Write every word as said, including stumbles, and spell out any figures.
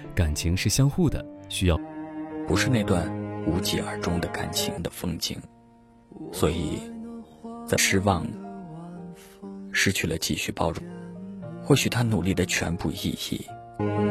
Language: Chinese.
感情是相互的，需要不是那段无疾而终的感情的风景，所以在失望失去了继续包容，或许他努力的全部意义